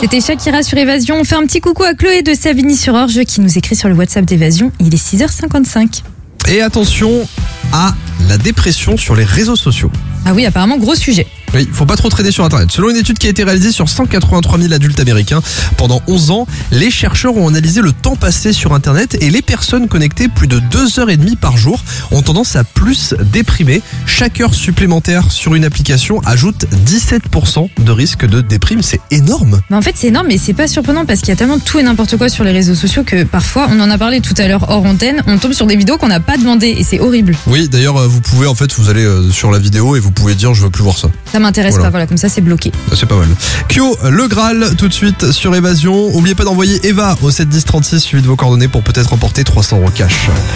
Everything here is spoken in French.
C'était Shakira sur Évasion. On fait un petit coucou à Chloé de Savigny-sur-Orge qui nous écrit sur le WhatsApp d'Évasion. Il est 6h55. Et attention à la dépression sur les réseaux sociaux. Ah oui, apparemment, gros sujet. Oui, faut pas trop traîner sur Internet. Selon une étude qui a été réalisée sur 183 000 adultes américains pendant 11 ans, les chercheurs ont analysé le temps passé sur Internet et les personnes connectées plus de 2h30 par jour ont tendance à plus déprimer. Chaque heure supplémentaire sur une application ajoute 17% de risque de déprime. C'est énorme. Mais en fait, c'est énorme, mais c'est pas surprenant parce qu'il y a tellement tout et n'importe quoi sur les réseaux sociaux que parfois, on en a parlé tout à l'heure hors antenne, on tombe sur des vidéos qu'on n'a pas demandé et c'est horrible. Oui, d'ailleurs, vous pouvez, vous allez sur la vidéo et vous pouvez dire je veux plus voir ça. Ça m'intéresse pas, voilà, comme ça c'est bloqué. C'est pas mal. Kyo, le Graal, tout de suite sur Évasion. N'oubliez pas d'envoyer Eva au 7 10 36 suivi de vos coordonnées pour peut-être remporter 300 € cash.